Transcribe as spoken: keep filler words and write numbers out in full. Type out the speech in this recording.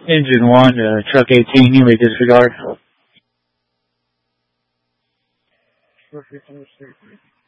Engine one, uh, truck eighteen, you may disregard.